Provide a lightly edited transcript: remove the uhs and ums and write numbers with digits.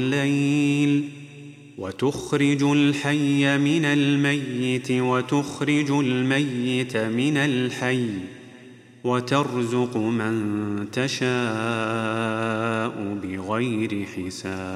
الليل وتخرج الحي من الميت وتخرج الميت من الحي وترزق من تشاء بغير حساب